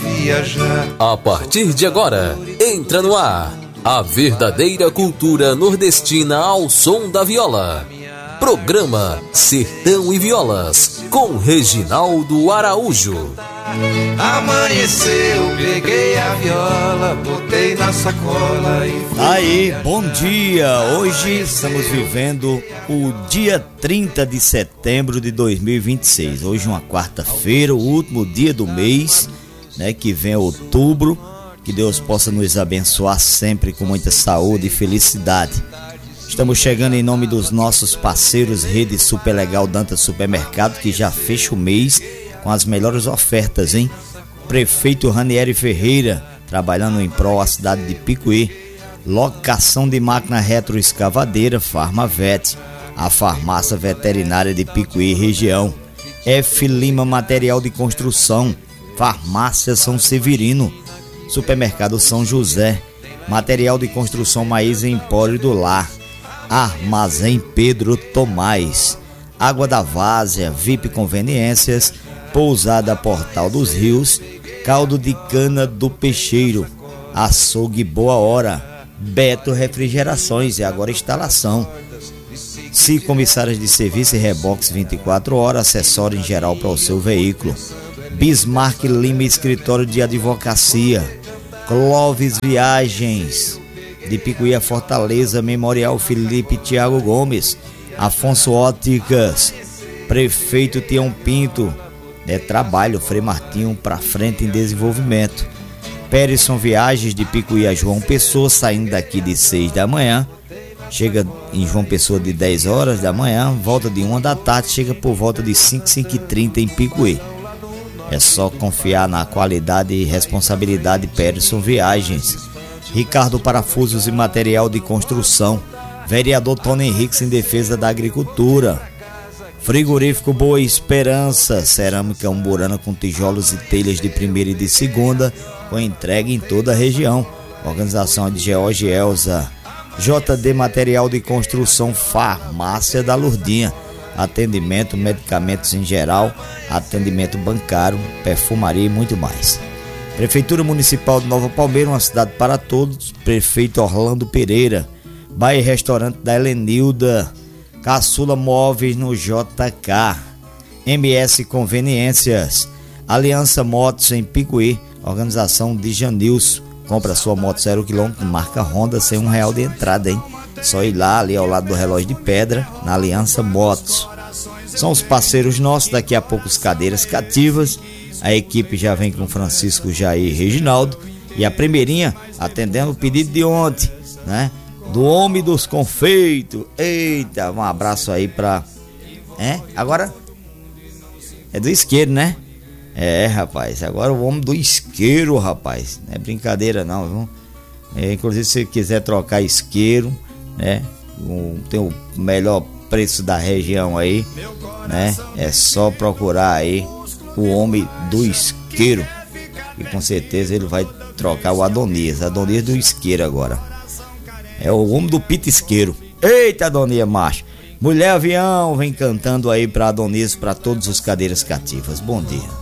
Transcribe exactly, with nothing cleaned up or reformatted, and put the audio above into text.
viajar. A partir de agora, entra no ar a verdadeira cultura nordestina ao som da viola. Programa Sertão e Violas, com Reginaldo Araújo. Amanheceu, peguei a viola, botei na sacola e fui. Aí, bom dia! Hoje estamos vivendo o dia trinta de setembro de dois mil e vinte e seis. Hoje uma quarta-feira, o último dia do mês, né, que vem outubro. Que Deus possa nos abençoar sempre com muita saúde e felicidade. Estamos chegando em nome dos nossos parceiros Rede Super Legal Dantas Supermercado, que já fecha o mês com as melhores ofertas, hein? Prefeito Ranieri Ferreira, trabalhando em prol à cidade de Picuí. Locação de máquina retroescavadeira Farmavet, a farmácia veterinária de Picuí região. F Lima Material de Construção, Farmácia São Severino. Supermercado São José, material de construção Maísa Empório do Lar. Armazém Pedro Tomás, Água da Várzea, V I P Conveniências, Pousada Portal dos Rios, Caldo de Cana do Peixeiro, Açougue Boa Hora, Beto Refrigerações e agora instalação. Cinco comissárias de serviço e rebox vinte e quatro horas, acessório em geral para o seu veículo. Bismarck Lima Escritório de Advocacia, Clóvis Viagens, de Picuí a Fortaleza, Memorial Felipe Tiago Gomes, Afonso Óticas, Prefeito Tião Pinto, é trabalho, Frei Martinho pra frente em desenvolvimento. Perisson Viagens de Picuí a João Pessoa, saindo daqui de seis da manhã, chega em João Pessoa de dez horas da manhã, volta de uma da tarde, chega por volta de cinco, cinco e trinta em Picuí. É só confiar na qualidade e responsabilidade Perisson Viagens. Ricardo Parafusos e Material de Construção, vereador Tony Henriques em defesa da agricultura. Frigorífico Boa Esperança, cerâmica umburana com tijolos e telhas de primeira e de segunda, com entrega em toda a região. Organização de George Elza. J D Material de Construção, Farmácia da Lourdinha. Atendimento, medicamentos em geral, atendimento bancário, perfumaria e muito mais. Prefeitura Municipal de Nova Palmeira, uma cidade para todos. Prefeito Orlando Pereira. Bar e Restaurante da Helenilda. Caçula Móveis no J K. M S Conveniências. Aliança Motos em Picuí. Organização de Janilson. Compra sua moto zero quilômetro, marca Honda, sem um real de entrada, hein? Só ir lá, ali ao lado do Relógio de Pedra, na Aliança Motos. São os parceiros nossos, daqui a pouco as cadeiras cativas. A equipe já vem com Francisco Jair e Reginaldo. E a primeirinha atendendo o pedido de ontem, né? Do Homem dos Confeitos. Eita, um abraço aí pra... É? Agora é do isqueiro, né? É, rapaz, agora o Homem do Isqueiro, rapaz. Não é brincadeira não, viu? É, inclusive se você quiser trocar isqueiro, né? Um, tem o melhor preço da região aí, né? É só procurar aí o Homem do Isqueiro, e com certeza ele vai trocar o Adonias, Adonias do Isqueiro agora. É o Homem do Pitisqueiro. Eita, Adonias macho. Mulher Avião vem cantando aí pra Adonias, pra todos os cadeiras cativas. Bom dia.